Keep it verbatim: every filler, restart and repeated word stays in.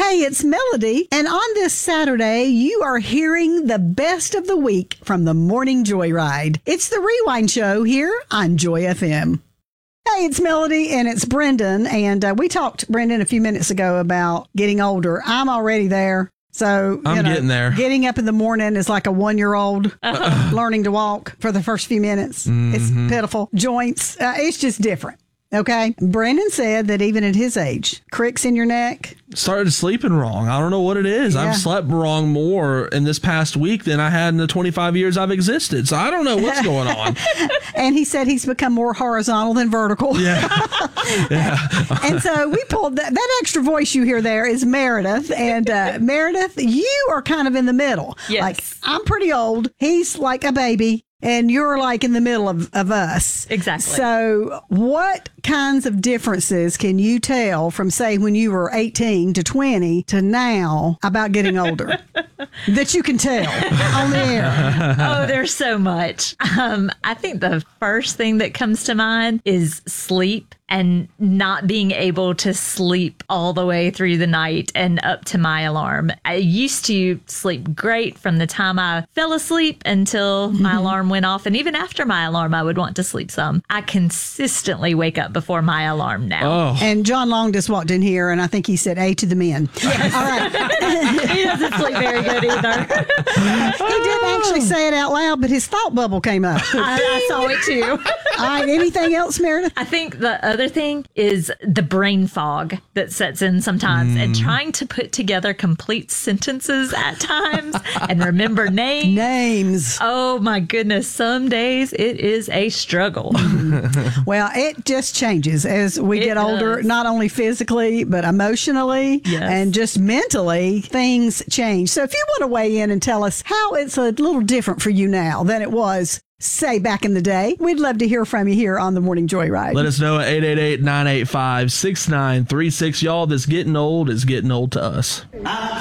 Hey, it's Melody, and on this Saturday, you are hearing the best of the week from the Morning Joyride. It's the Rewind Show here on Joy F M. Hey, it's Melody, and it's Brendan, and uh, we talked, Brendan, a few minutes ago about getting older. I'm already there. So, I'm you know, getting there. Getting up in the morning is like a one-year-old learning to walk for the first few minutes. Mm-hmm. It's pitiful. Joints, uh, it's just different. Okay. Brandon said that even at his age, cricks in your neck. Started sleeping wrong. I don't know what it is. Yeah. I've slept wrong more in this past week than I had in the twenty-five years I've existed. So I don't know what's going on. And he said he's become more horizontal than vertical. Yeah. yeah. And so we pulled that, that extra voice you hear there is Meredith. And uh, Meredith, you are kind of in the middle. Yes. Like, I'm pretty old. He's like a baby. And you're like in the middle of, of us. Exactly. So what kinds of differences can you tell from, say, when you were eighteen to twenty to now about getting older that you can tell on the air? Oh, there's so much. Um, I think the first thing that comes to mind is sleep and not being able to sleep all the way through the night and up to my alarm. I used to sleep great from the time I fell asleep until my mm-hmm. alarm went off. And even after my alarm, I would want to sleep some. I consistently wake up before my alarm now. Oh. And John Long just walked in here, and I think he said, A to the men. Yes. All right. He doesn't sleep very good either. He didn't actually say it out loud, but his thought bubble came up. I, I saw it too. All right. Anything else, Meredith? I think the other thing is the brain fog that sets in sometimes mm. and trying to put together complete sentences at times and remember names. Names. Oh, my goodness. Some days it is a struggle. Well, it just changes as we it get older, does. not only physically, but emotionally yes. and just mentally. Things change. So if you want to weigh in and tell us how it's a little different for you now than it was, say, back in the day, we'd love to hear from you here on the Morning Joyride. Let us know at eight eight eight, nine eight five, six nine three six. Y'all, this getting old is getting old to us.